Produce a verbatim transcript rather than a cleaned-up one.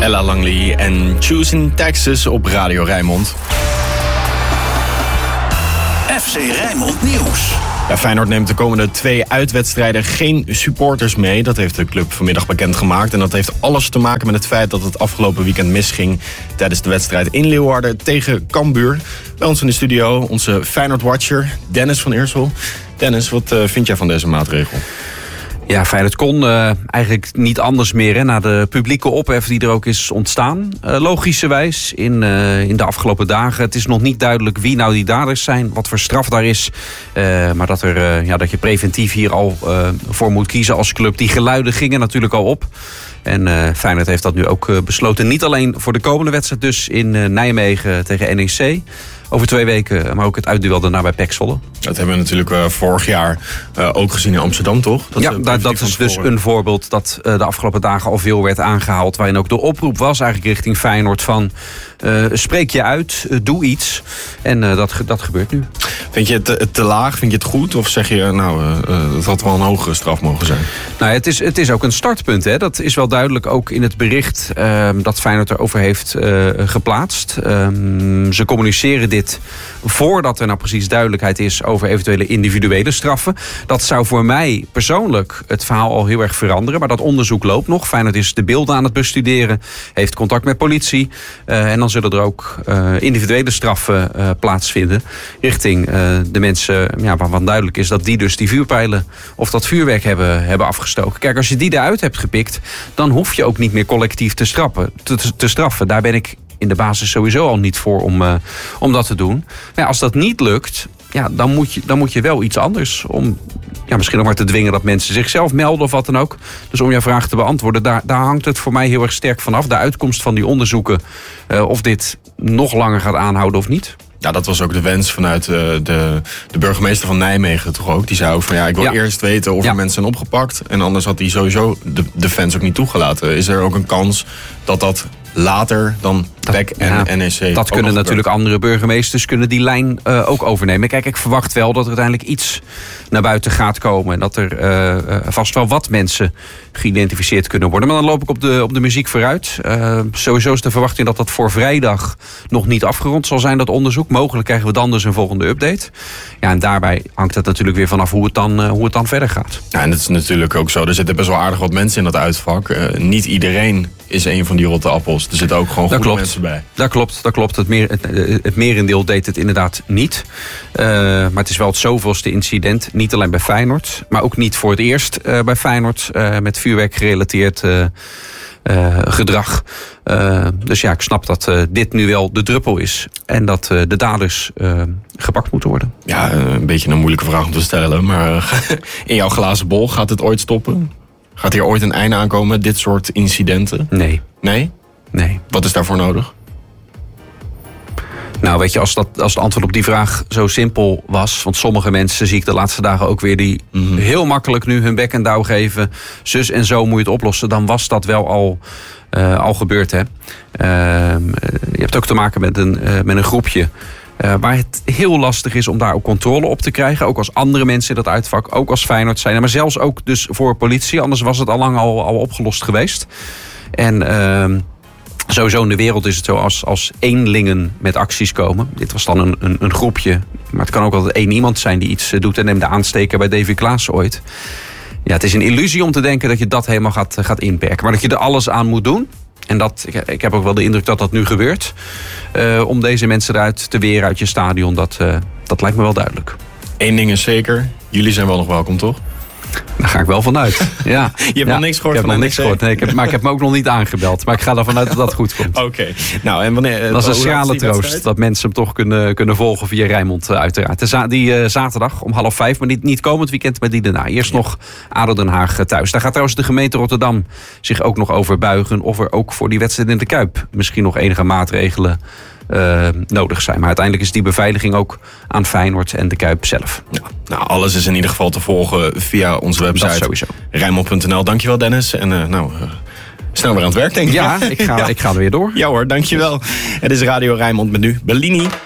Ella Langley en Choosing Texas op Radio Rijnmond. F C Rijnmond Nieuws. Ja, Feyenoord neemt de komende twee uitwedstrijden geen supporters mee. Dat heeft de club vanmiddag bekendgemaakt. En dat heeft alles te maken met het feit dat het afgelopen weekend misging tijdens de wedstrijd in Leeuwarden tegen Cambuur. Bij ons in de studio onze Feyenoord-watcher Dennis van Eersel. Dennis, wat uh, vind jij van deze maatregel? Ja, Feyenoord kon uh, eigenlijk niet anders meer hè, na de publieke ophef die er ook is ontstaan. Uh, logischerwijs in, uh, in de afgelopen dagen. Het is nog niet duidelijk wie nou die daders zijn, wat voor straf daar is. Uh, maar dat, er, uh, ja, dat je preventief hier al uh, voor moet kiezen als club. Die geluiden gingen natuurlijk al op. En uh, Feyenoord heeft dat nu ook uh, besloten. Niet alleen voor de komende wedstrijd dus in uh, Nijmegen tegen N E C. Over twee weken, maar ook het uitduel daarna bij P E C Zwolle. Dat hebben we natuurlijk uh, vorig jaar uh, ook gezien in Amsterdam, toch? Dat ja, dat, dat is dus een voorbeeld dat uh, de afgelopen dagen al veel werd aangehaald. Waarin ook de oproep was eigenlijk richting Feyenoord van... Uh, spreek je uit, uh, doe iets. En uh, dat, dat gebeurt nu. Vind je het te, te laag? Vind je het goed? Of zeg je, nou, uh, uh, dat had wel een hogere straf mogen zijn? Nou, het is, het is ook een startpunt. Hè. Dat is wel duidelijk ook in het bericht uh, dat Feyenoord erover heeft uh, geplaatst. Um, ze communiceren dit voordat er nou precies duidelijkheid is over eventuele individuele straffen. Dat zou voor mij persoonlijk het verhaal al heel erg veranderen. Maar dat onderzoek loopt nog. Feyenoord is de beelden aan het bestuderen. Heeft contact met politie. Uh, en dan zullen er ook uh, individuele straffen uh, plaatsvinden richting uh, de mensen ja, waarvan duidelijk is dat die dus die vuurpijlen of dat vuurwerk hebben, hebben afgestoken. Kijk, als je die eruit hebt gepikt, dan hoef je ook niet meer collectief te straffen. Te, te straffen. Daar ben ik in de basis sowieso al niet voor om, uh, om dat te doen. Maar ja, als dat niet lukt, ja, dan, moet je, dan moet je wel iets anders om ja, misschien ook maar te dwingen dat mensen zichzelf melden of wat dan ook. Dus om jouw vraag te beantwoorden, daar, daar hangt het voor mij heel erg sterk vanaf. De uitkomst van die onderzoeken, uh, of dit nog langer gaat aanhouden of niet. Ja, dat was ook de wens vanuit uh, de, de burgemeester van Nijmegen toch ook. Die zei ook van ja, ik wil ja. eerst weten of ja. er mensen zijn opgepakt. En anders had hij sowieso de, de fans ook niet toegelaten. Is er ook een kans dat dat later dan P E C en ja, N E C... Dat kunnen natuurlijk andere burgemeesters kunnen die lijn uh, ook overnemen. Kijk, ik verwacht wel dat er uiteindelijk iets naar buiten gaat komen. En dat er uh, vast wel wat mensen geïdentificeerd kunnen worden. Maar dan loop ik op de, op de muziek vooruit. Uh, sowieso is de verwachting dat dat voor vrijdag nog niet afgerond zal zijn, dat onderzoek. Mogelijk krijgen we dan dus een volgende update. Ja, en daarbij hangt het natuurlijk weer vanaf hoe het dan, uh, hoe het dan verder gaat. Ja, en dat is natuurlijk ook zo. Er zitten best wel aardig wat mensen in dat uitvak. Uh, niet iedereen is een van die rotte appels. Er zitten ook gewoon goede mensen bij. Dat klopt, dat klopt. Het, meer, het, het merendeel deed het inderdaad niet. Uh, maar het is wel het zoveelste incident. Niet alleen bij Feyenoord, maar ook niet voor het eerst uh, bij Feyenoord. Uh, met vuurwerk gerelateerd uh, uh, gedrag. Uh, dus ja, ik snap dat uh, dit nu wel de druppel is. En dat uh, de daders uh, gepakt moeten worden. Ja, een beetje een moeilijke vraag om te stellen. Maar uh, in jouw glazen bol, gaat het ooit stoppen? Gaat hier ooit een einde aankomen met dit soort incidenten? Nee. Nee? Nee. Wat is daarvoor nodig? Nou, weet je, als, dat, als het antwoord op die vraag zo simpel was... want sommige mensen zie ik de laatste dagen ook weer... die mm-hmm. heel makkelijk nu hun bek en douw geven... zus en zo moet je het oplossen... dan was dat wel al, uh, al gebeurd, hè. Uh, je hebt ook te maken met een, uh, met een groepje... Uh, waar het heel lastig is om daar ook controle op te krijgen. Ook als andere mensen in dat uitvak, ook als Feyenoord zijn. Maar zelfs ook dus voor politie, anders was het al lang al, al opgelost geweest. En... Uh, Sowieso in de wereld is het zo als, als eenlingen met acties komen. Dit was dan een, een, een groepje. Maar het kan ook altijd één iemand zijn die iets doet. En neem de aansteker bij Davy Klaassen ooit. Ja, het is een illusie om te denken dat je dat helemaal gaat, gaat inperken. Maar dat je er alles aan moet doen. En dat, ik, ik heb ook wel de indruk dat dat nu gebeurt. Uh, om deze mensen eruit te weren uit je stadion. Dat, uh, dat lijkt me wel duidelijk. Eén ding is zeker. Jullie zijn wel nog welkom, toch? Daar ga ik wel vanuit. Ja. Je hebt ja, nog niks gehoord ik heb van nog niks gehoord. Nee, ik heb, maar ik heb me ook nog niet aangebeld. Maar ik ga ervan uit dat dat goed komt. Oké. Okay. Nou, en wanneer? Dat is een schrale troost wedstrijd? Dat mensen hem toch kunnen, kunnen volgen via Rijnmond uiteraard. Die uh, zaterdag om half vijf, maar niet, niet komend weekend, maar die daarna. Eerst ja. nog A D O Den Haag thuis. Daar gaat trouwens de gemeente Rotterdam zich ook nog over buigen. Of er ook voor die wedstrijd in de Kuip misschien nog enige maatregelen Uh, nodig zijn. Maar uiteindelijk is die beveiliging ook aan Feyenoord en de Kuip zelf. Ja, nou, alles is in ieder geval te volgen via onze website Rijnmond punt n l. Dankjewel, Dennis. En uh, nou, uh, snel weer aan het werk, denk ik. Ja, ik ga, ja. ik ga er weer door. Ja hoor, dankjewel. Het is Radio Rijnmond met nu Bellini.